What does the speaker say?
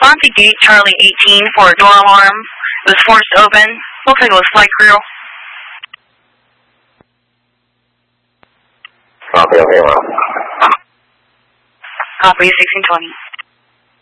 to gate Charlie 18 for a door alarm. It was forced open. Looks like it was flight crew. Copy, okay, well. Copy 1620.